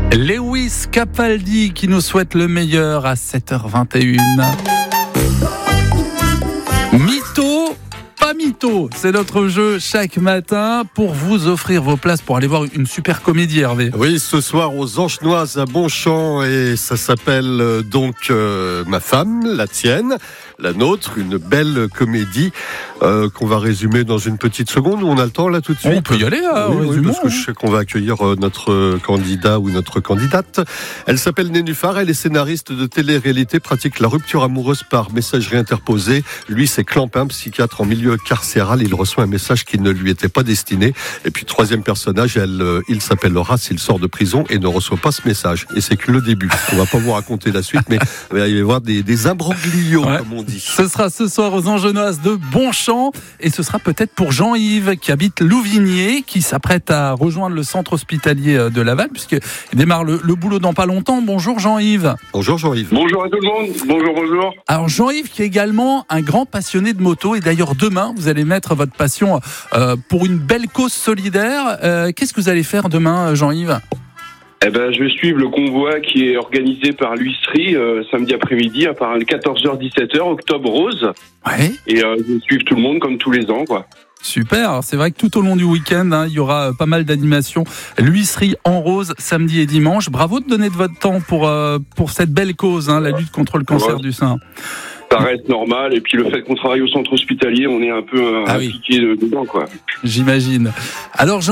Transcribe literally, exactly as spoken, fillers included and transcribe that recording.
Lewis Capaldi qui nous souhaite le meilleur à sept heures vingt et une. Mytho, pas mytho, c'est notre jeu chaque matin pour vous offrir vos places pour aller voir une super comédie, Hervé. Oui, ce soir aux Angenoises à Bonchamp, et ça s'appelle euh, donc euh, Ma femme, la tienne, la nôtre, une belle comédie euh, qu'on va résumer dans une petite seconde. On a le temps là tout de suite. On peut y aller, hein, oui, oui, parce que hein. je sais qu'on va accueillir euh, notre candidat ou notre candidate. Elle s'appelle Nénuphar, elle est scénariste de télé-réalité, pratique la rupture amoureuse par messagerie interposée. Lui, c'est Clampin, psychiatre en milieu carcéral. Il reçoit un message qui ne lui était pas destiné. Et puis troisième personnage, elle, euh, il s'appelle Horace, il sort de prison et ne reçoit pas ce message. Et c'est que le début. On va pas vous raconter la suite, mais il va y avoir des, des imbroglios, ouais, comme on dit. Ce sera ce soir aux Angenoises de Bonchamp, et ce sera peut-être pour Jean-Yves qui habite Louvigné, qui s'apprête à rejoindre le centre hospitalier de Laval, puisqu'il démarre le, le boulot dans pas longtemps. Bonjour Jean-Yves. Bonjour Jean-Yves. Bonjour à tout le monde. Bonjour, bonjour. Alors Jean-Yves qui est également un grand passionné de moto, et d'ailleurs demain vous allez mettre votre passion euh, pour une belle cause solidaire. Euh, qu'est-ce que vous allez faire demain, Jean-Yves ? Eh ben, je vais suivre le convoi qui est organisé par l'U S R I euh, samedi après-midi à partir de quatorze heures dix-sept heures, Octobre Rose. Ouais. Et euh, je vais suivre tout le monde comme tous les ans, quoi. Super, alors, c'est vrai que tout au long du week-end, hein, il y aura pas mal d'animations. L'U S R I en rose samedi et dimanche. Bravo de donner de votre temps pour, euh, pour cette belle cause, hein, la lutte contre le cancer ouais. du sein. Ça reste normal, et puis le fait qu'on travaille au centre hospitalier, on est un peu euh, ah impliqué oui. dedans, quoi. J'imagine. Alors Jean